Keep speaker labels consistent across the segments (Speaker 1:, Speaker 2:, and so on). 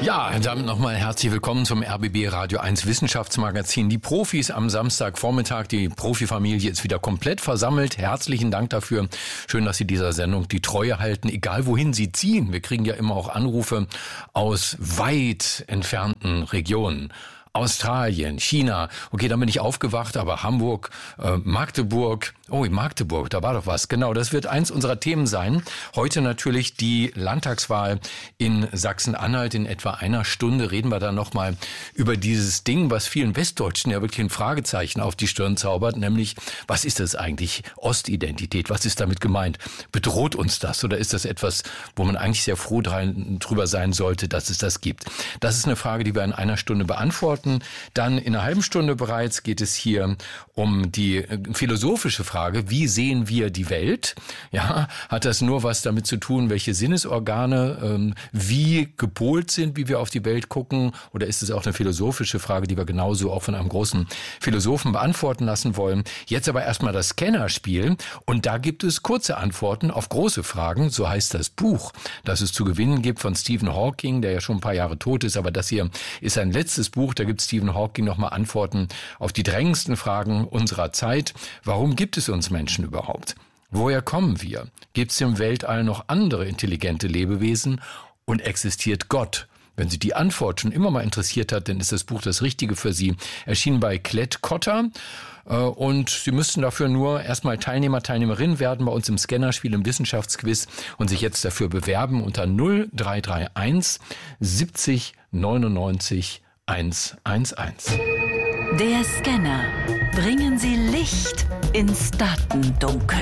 Speaker 1: Ja, damit nochmal herzlich willkommen zum RBB Radio 1 Wissenschaftsmagazin. Die Profis am Samstagvormittag, die Profifamilie ist wieder komplett versammelt. Herzlichen Dank dafür. Schön, dass Sie dieser Sendung die Treue halten, egal wohin Sie ziehen. Wir kriegen ja immer auch Anrufe aus weit entfernten Regionen. Australien, China. Okay, dann bin ich aufgewacht, aber Hamburg, Magdeburg. Oh, in Magdeburg, da war doch was. Genau, das wird eins unserer Themen sein. Heute natürlich die Landtagswahl in Sachsen-Anhalt. In etwa einer Stunde reden wir dann nochmal über dieses Ding, was vielen Westdeutschen ja wirklich ein Fragezeichen auf die Stirn zaubert, nämlich, was ist das eigentlich? Ostidentität, was ist damit gemeint? Bedroht uns das oder ist das etwas, wo man eigentlich sehr froh drüber sein sollte, dass es das gibt? Das ist eine Frage, die wir in einer Stunde beantworten. Dann in einer halben Stunde bereits geht es hier um die philosophische Frage, wie sehen wir die Welt? Ja, hat das nur was damit zu tun, welche Sinnesorgane wie gepolt sind, wie wir auf die Welt gucken? Oder ist es auch eine philosophische Frage, die wir genauso auch von einem großen Philosophen beantworten lassen wollen? Jetzt aber erstmal das Scannerspiel. Und da gibt es kurze Antworten auf große Fragen. So heißt das Buch, das es zu gewinnen gibt von Stephen Hawking, der ja schon ein paar Jahre tot ist. Aber das hier ist sein letztes Buch. Da gibt Stephen Hawking nochmal Antworten auf die drängendsten Fragen unserer Zeit. Warum gibt es uns Menschen überhaupt? Woher kommen wir? Gibt es im Weltall noch andere intelligente Lebewesen? Und existiert Gott? Wenn Sie die Antwort schon immer mal interessiert hat, dann ist das Buch das Richtige für Sie. Erschienen bei Klett-Cotta. Und Sie müssten dafür nur erstmal Teilnehmerin werden bei uns im Scannerspiel, im Wissenschaftsquiz und sich jetzt dafür bewerben unter 0331 70 99 111.
Speaker 2: Der Scanner. Bringen Sie Licht ins Datendunkel.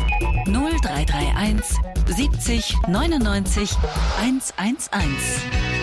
Speaker 2: 0331 70 99 111.